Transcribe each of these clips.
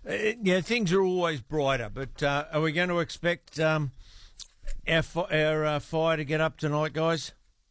Yeah, things are always brighter, but are we going to expect our fire to get up tonight, guys?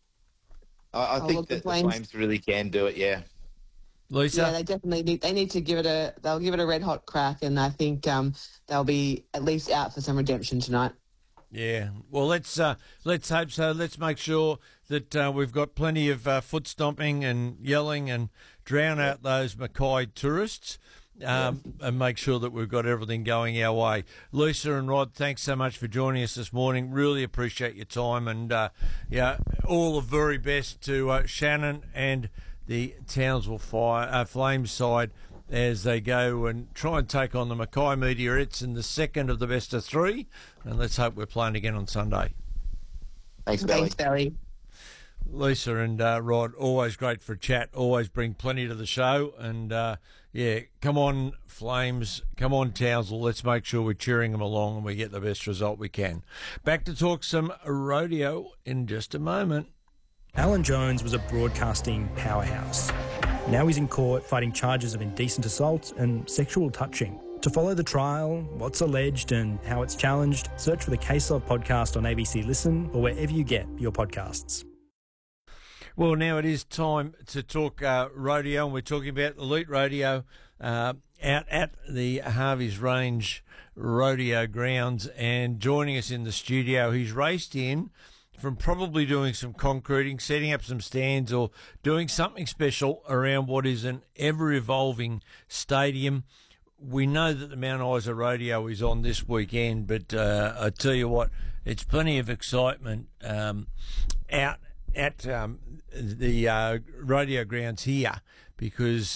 I think that the Flames really can do it, yeah. Lisa? Yeah, they definitely need. They need to give it they'll give it a red hot crack, and I think they'll be at least out for some redemption tonight. Yeah, well, let's hope so. Let's make sure that we've got plenty of foot stomping and yelling and drown out those Mackay tourists. And make sure that we've got everything going our way. Lisa and Rod, thanks so much for joining us this morning. Really appreciate your time, and all the very best to Shannon and the Townsville Flames side as they go and try and take on the Mackay Meteorites in the second of the best of three. And let's hope we're playing again on Sunday. Thanks, Belly. Thanks, Belly. Lisa and Rod, always great for a chat, always bring plenty to the show. And, come on, Flames, come on, Townsville. Let's make sure we're cheering them along and we get the best result we can. Back to talk some rodeo in just a moment. Alan Jones was a broadcasting powerhouse. Now he's in court fighting charges of indecent assault and sexual touching. To follow the trial, what's alleged and how it's challenged, search for the Case Of podcast on ABC Listen or wherever you get your podcasts. Well, now it is time to talk rodeo, and we're talking about Elite Rodeo out at the Harvey's Range Rodeo Grounds. And joining us in the studio, he's raced in from probably doing some concreting, setting up some stands, or doing something special around what is an ever-evolving stadium. We know that the Mount Isa Rodeo is on this weekend, but I tell you what, it's plenty of excitement out at the rodeo grounds here because,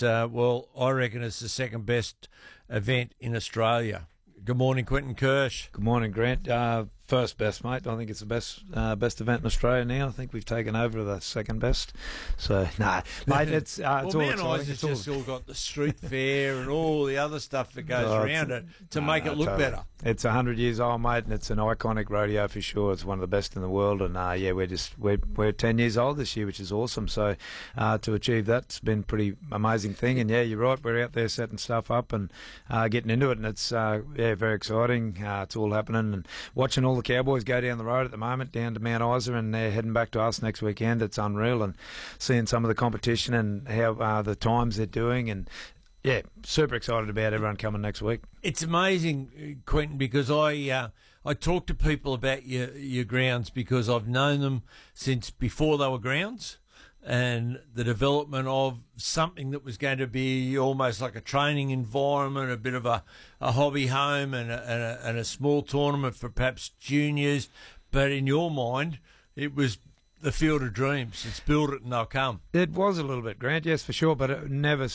I reckon it's the second best event in Australia. Good morning, Quentin Kirsch. Good morning, Grant. First best, mate. I think it's the best event in Australia now. I think we've taken over the second best. So, mate, it's all Mount Isa's just all got the street fair and all the other stuff that goes around it to make it look better. It's 100 years old, mate, and it's an iconic rodeo for sure. It's one of the best in the world, and we're 10 years old this year, which is awesome. So to achieve that's been a pretty amazing thing. And yeah, you're right, we're out there setting stuff up and getting into it, and it's very exciting. It's all happening, and watching all the Cowboys go down the road at the moment, down to Mount Isa, and they're heading back to us next weekend. It's unreal, and seeing some of the competition and how the times they're doing, and yeah, super excited about everyone coming next week. It's amazing, Quentin, because I talk to people about your grounds because I've known them since before they were grounds, and the development of something that was going to be almost like a training environment, a bit of a hobby home and a small tournament for perhaps juniors. But in your mind, it was the field of dreams. It's build it and they'll come. It was a little bit, Grant, yes, for sure, but it never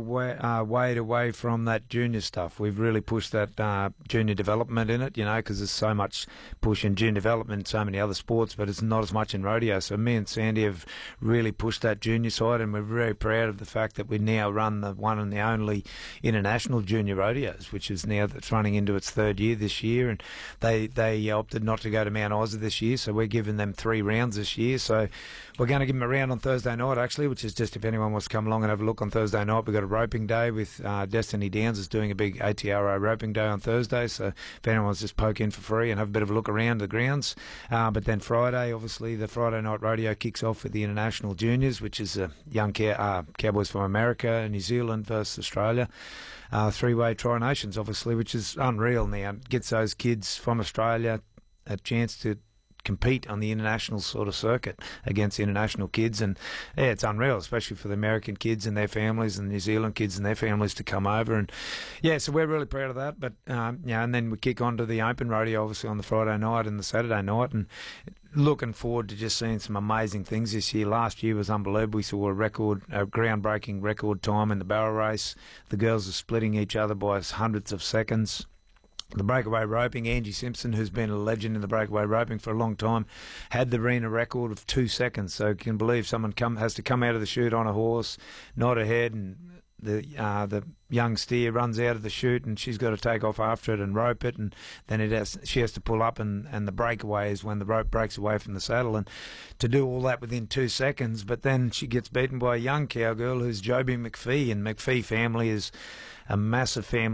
weighed away from that junior stuff. We've really pushed that junior development in it, because there's so much push in junior development in so many other sports, but it's not as much in rodeo. So me and Sandy have really pushed that junior side, and we're very proud of the fact that we now run the one and the only international junior rodeos, which is now that's running into its third year this year, and they opted not to go to Mount Isa this year, so we're giving them 3 rounds this year. So we're going to give them a round on Thursday night, actually, which is just if anyone wants to come along and have a look on Thursday night. We've got a roping day with Destiny Downs is doing a big ATRO roping day on Thursday. So if anyone wants to just poke in for free and have a bit of a look around the grounds. But then Friday, obviously, the Friday night rodeo kicks off with the International Juniors, which is young Cowboys from America and New Zealand versus Australia. 3-way Tri-Nations, obviously, which is unreal now. It gets those kids from Australia a chance to compete on the international sort of circuit against international kids, and yeah, it's unreal, especially for the American kids and their families and New Zealand kids and their families to come over, and yeah, so we're really proud of that. But and then we kick on to the open rodeo obviously on the Friday night and the Saturday night, and looking forward to just seeing some amazing things this year. Last year was unbelievable. We saw a groundbreaking record time in the barrel race. The girls are splitting each other by hundreds of seconds. The breakaway roping, Angie Simpson, who's been a legend in the breakaway roping for a long time, had the arena record of 2 seconds. So you can believe someone has to come out of the chute on a horse, nod ahead, and the young steer runs out of the chute, and she's got to take off after it and rope it, and then she has to pull up, and the breakaway is when the rope breaks away from the saddle, and to do all that within 2 seconds. But then she gets beaten by a young cowgirl who's Joby McPhee, and McPhee family is a massive family